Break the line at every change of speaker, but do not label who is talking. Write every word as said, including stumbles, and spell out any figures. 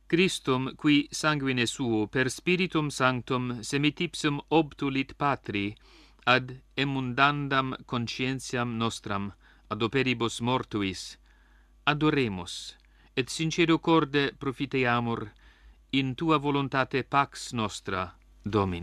Christum, qui sanguine suo per Spiritum Sanctum semitipsum obtulit Patri, ad emundandam conscientiam nostram, ad operibus mortuis, adoremus, et sincero corde profiteamur in tua voluntate pax nostra, Domine.